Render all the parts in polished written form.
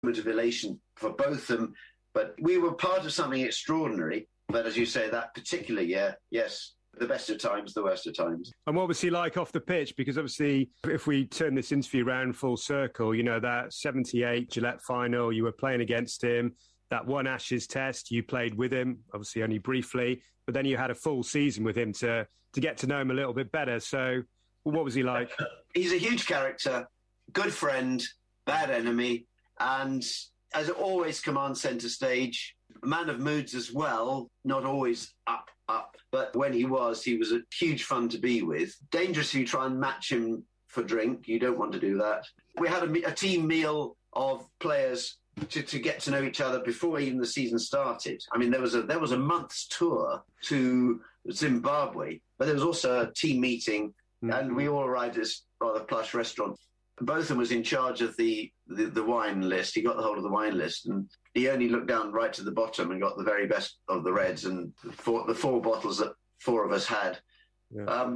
of elation for both of them. But we were part of something extraordinary. But as you say, that particular year, yes, the best of times, the worst of times. And what was he like off the pitch? Because obviously, if we turn this interview round full circle, you know, that 78 Gillette final, you were playing against him. That one Ashes test, you played with him, obviously only briefly. But then you had a full season with him to get to know him a little bit better. So what was he like? He's a huge character, good friend, bad enemy, and as always commands centre stage. A man of moods as well, not always up. But when he was a huge fun to be with. Dangerous if you try and match him for drink. You don't want to do that. We had a team meal of players to get to know each other before even the season started. I mean, there was a month's tour to Zimbabwe, but there was also a team meeting, and we all arrived at this rather plush restaurant. Botham was in charge of the wine list. He got the whole of the wine list, and he only looked down right to the bottom and got the very best of the reds and the four bottles that four of us had. Yeah.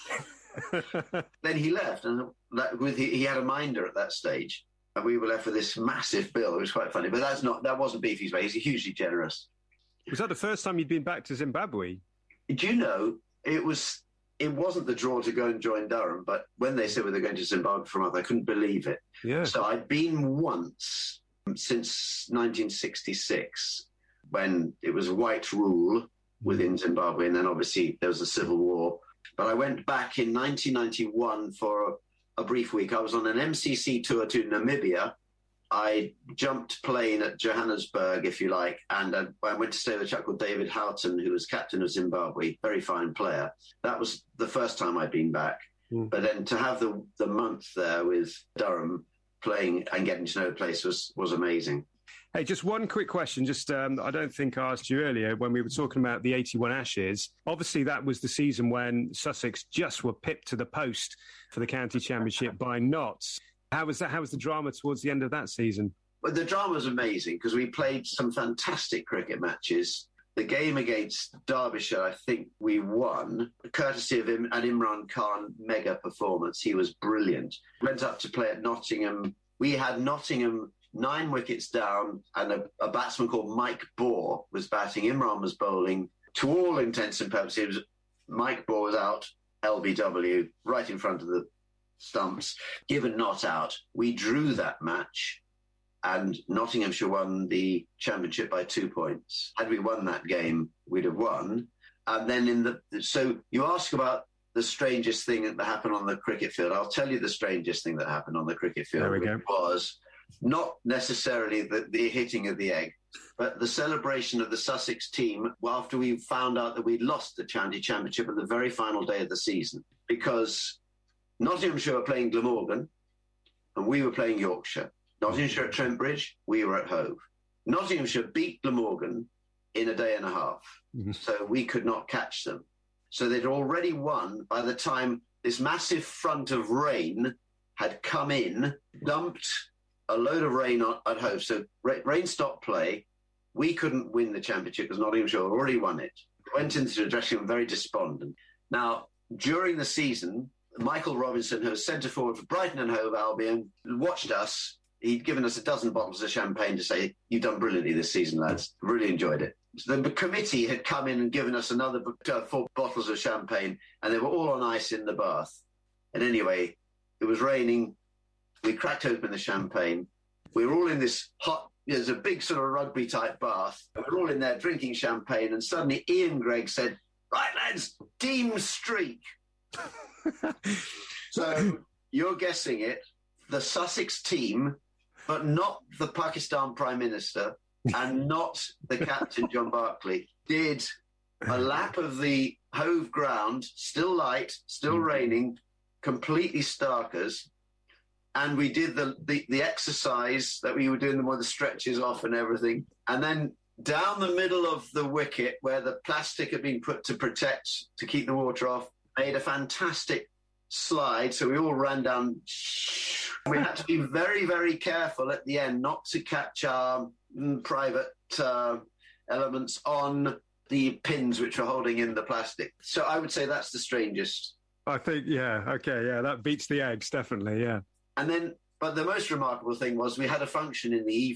Then he left, and he had a minder at that stage, and we were left with this massive bill. It was quite funny, but that wasn't Beefy's way. He's hugely generous. Was that the first time you'd been back to Zimbabwe? Do you know, it wasn't the draw to go and join Durham, but when they said we were going to Zimbabwe for a month, I couldn't believe it. Yeah. So I'd been once since 1966, when it was white rule within Zimbabwe, and then obviously there was a civil war. But I went back in 1991 for a brief week. I was on an MCC tour to Namibia. I jumped plane at Johannesburg, if you like, and I went to stay with a chap called David Houghton, who was captain of Zimbabwe, very fine player. That was the first time I'd been back. But then to have the month there with Durham playing and getting to know the place was amazing. Hey, just one quick question. I don't think I asked you earlier when we were talking about the 81 Ashes. Obviously, that was the season when Sussex just were pipped to the post for the county championship by Notts. How was that? How was the drama towards the end of that season? Well, the drama was amazing because we played some fantastic cricket matches. The game against Derbyshire, I think we won, courtesy of an Imran Khan mega performance. He was brilliant. Went up to play at Nottingham. We had Nottingham 9 wickets down, and a batsman called Mike Bohr was batting. Imran was bowling. To all intents and purposes, Mike Bohr was out, LBW, right in front of the stumps. Given not out, we drew that match, and Nottinghamshire won the championship by 2 points. Had we won that game, we'd have won. And then so you ask about the strangest thing that happened on the cricket field. I'll tell you the strangest thing that happened on the cricket field. There we go. Was not necessarily the hitting of the egg, but the celebration of the Sussex team after we found out that we'd lost the county championship on the very final day of the season, because Nottinghamshire were playing Glamorgan and we were playing Yorkshire. Nottinghamshire at Trent Bridge, we were at Hove. Nottinghamshire beat Glamorgan in a day and a half, so we could not catch them. So they'd already won by the time this massive front of rain had come in, dumped a load of rain at Hove. So rain stopped play. We couldn't win the championship because Nottinghamshire had already won it. Went into the dressing room very despondent. Now, during the season, Michael Robinson, who was centre forward for Brighton and Hove Albion, watched us. He'd given us a dozen bottles of champagne to say, "You've done brilliantly this season, lads. Really enjoyed it." So the committee had come in and given us another 4 bottles of champagne, and they were all on ice in the bath. And anyway, it was raining. We cracked open the champagne. We were all in this hot, there's a big sort of rugby-type bath. We were all in there drinking champagne, and suddenly Ian Gregg said, "Right, lads, team streak." So you're guessing it, the Sussex team, but not the Pakistan Prime Minister and not the captain, John Barclay, did a lap of the Hove ground, still light, still raining, completely starkers. And we did the exercise that we were doing, with the stretches off and everything. And then down the middle of the wicket where the plastic had been put to protect, to keep the water off, made a fantastic slide. So we all ran down. We had to be very, very careful at the end not to catch our private elements on the pins which were holding in the plastic. So I would say that's the strangest. I think, yeah, okay, yeah, that beats the eggs, definitely, yeah. And then But the most remarkable thing was we had a function in the evening